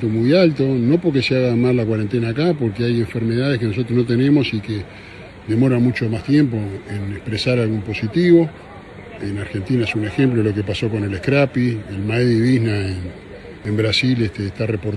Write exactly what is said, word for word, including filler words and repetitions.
alto, muy alto, no porque se haga mal la cuarentena acá, porque hay enfermedades que nosotros no tenemos y que demoran mucho más tiempo en expresar algún positivo. En Argentina es un ejemplo de lo que pasó con el Scrappy, el Maedi Visna en, en Brasil este, está reportado